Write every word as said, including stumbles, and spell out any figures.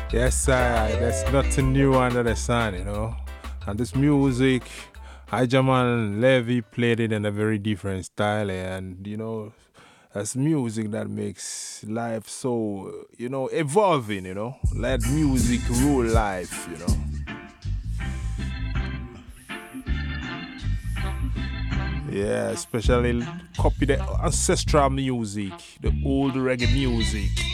Yes, sir. There's nothing new under the sun, you know. And this music, Jamal Levy played it in a very different style, and you know, that's music that makes life so, you know, evolving, you know. Let music rule life, you know. Yeah, especially copy the ancestral music, the old reggae music.